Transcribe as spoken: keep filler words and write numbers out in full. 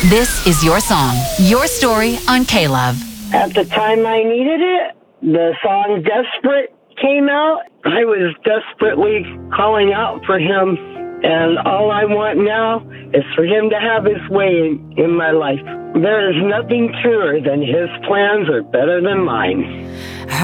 This is your song, your story on K-Love. At the time I needed it, the song Desperate came out. I was desperately calling out for him, and all I want now is for him to have his way in, in my life. There is nothing truer than his plans are better than mine.